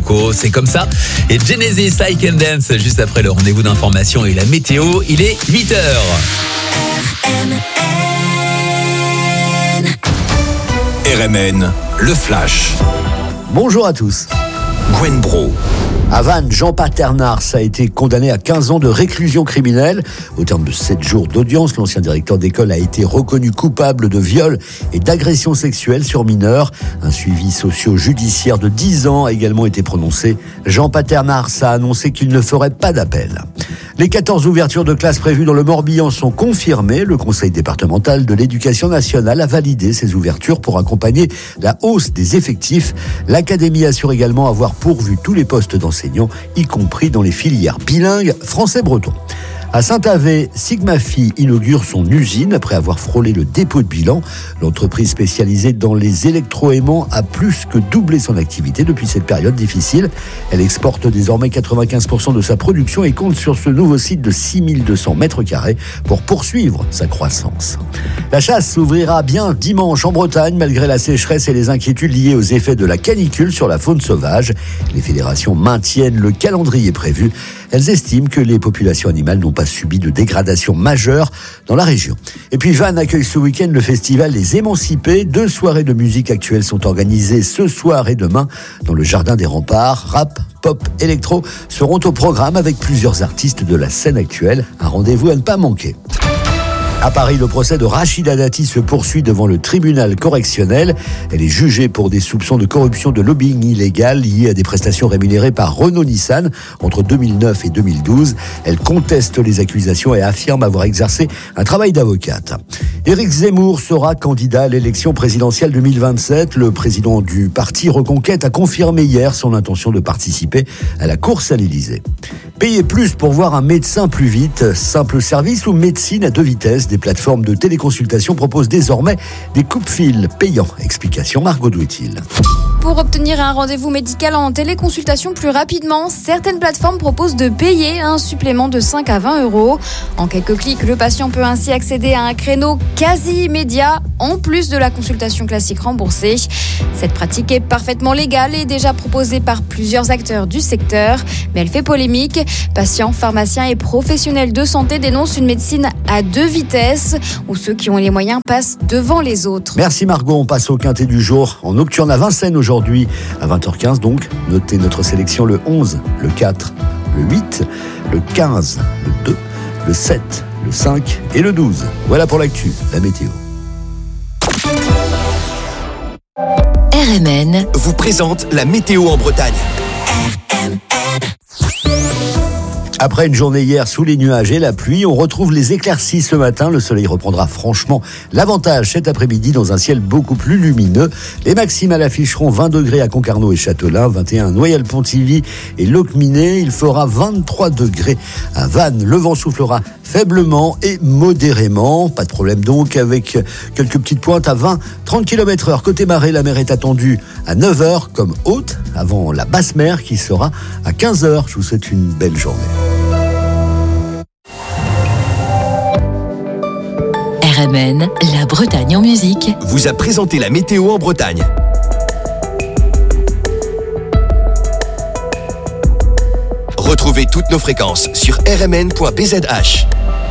Coco, c'est comme ça. Et Genesis, I Can Dance, juste après le rendez-vous d'information et la météo, il est 8h. RMN, le flash. Bonjour à tous. Gwen Bro. À Vannes, Jean Paternars a été condamné à 15 ans de réclusion criminelle. Au terme de 7 jours d'audience, l'ancien directeur d'école a été reconnu coupable de viol et d'agression sexuelle sur mineurs. Un suivi socio-judiciaire de 10 ans a également été prononcé. Jean Paternars a annoncé qu'il ne ferait pas d'appel. Les 14 ouvertures de classes prévues dans le Morbihan sont confirmées. Le Conseil départemental de l'éducation nationale a validé ces ouvertures pour accompagner la hausse des effectifs. L'Académie assure également avoir pourvu tous les postes d'enseignants, y compris dans les filières bilingues français-breton. À Saint-Avé, Sigma-Phi inaugure son usine après avoir frôlé le dépôt de bilan. L'entreprise spécialisée dans les électroaimants a plus que doublé son activité depuis cette période difficile. Elle exporte désormais 95% de sa production et compte sur ce nouveau site de 6200 mètres carrés pour poursuivre sa croissance. La chasse s'ouvrira bien dimanche en Bretagne malgré la sécheresse et les inquiétudes liées aux effets de la canicule sur la faune sauvage. Les fédérations maintiennent le calendrier prévu. Elles estiment que les populations animales n'ont pas subi de dégradation majeure dans la région. Et puis Vannes accueille ce week-end le festival Les Émancipés. 2 soirées de musique actuelle sont organisées ce soir et demain dans le Jardin des Remparts. Rap, pop, électro seront au programme avec plusieurs artistes de la scène actuelle. Un rendez-vous à ne pas manquer. À Paris, le procès de Rachida Dati se poursuit devant le tribunal correctionnel. Elle est jugée pour des soupçons de corruption de lobbying illégal liés à des prestations rémunérées par Renault-Nissan entre 2009 et 2012. Elle conteste les accusations et affirme avoir exercé un travail d'avocate. Éric Zemmour sera candidat à l'élection présidentielle 2027. Le président du parti Reconquête a confirmé hier son intention de participer à la course à l'Élysée. Payer plus pour voir un médecin plus vite, simple service ou médecine à 2 vitesses. Des plateformes de téléconsultation proposent désormais des coupe-fils payants. Explication Margot Douetil. Pour obtenir un rendez-vous médical en téléconsultation plus rapidement, certaines plateformes proposent de payer un supplément de 5 à 20 euros. En quelques clics, le patient peut ainsi accéder à un créneau quasi immédiat, en plus de la consultation classique remboursée. Cette pratique est parfaitement légale et déjà proposée par plusieurs acteurs du secteur, mais elle fait polémique. Patients, pharmaciens et professionnels de santé dénoncent une médecine à 2 vitesses, où ceux qui ont les moyens passent devant les autres. Merci Margot, on passe au quintet du jour. En nocturne à Vincennes aujourd'hui, à 20h15 donc. Notez notre sélection le 11, le 4, le 8, le 15, le 2, le 7, le 5 et le 12. Voilà pour l'actu, la météo. RMN vous présente la météo en Bretagne. Après une journée hier sous les nuages et la pluie, on retrouve les éclaircies ce matin. Le soleil reprendra franchement l'avantage cet après-midi dans un ciel beaucoup plus lumineux. Les maximales afficheront 20 degrés à Concarneau et Châtelain, 21 à Noyelles-Pontivy et Locminé. Il fera 23 degrés à Vannes. Le vent soufflera faiblement et modérément. Pas de problème donc avec quelques petites pointes à 20-30 km/h. Côté marée, la mer est attendue à 9h comme haute avant la basse mer qui sera à 15h. Je vous souhaite une belle journée. RMN, la Bretagne en musique, vous a présenté la météo en Bretagne. Retrouvez toutes nos fréquences sur rmn.bzh.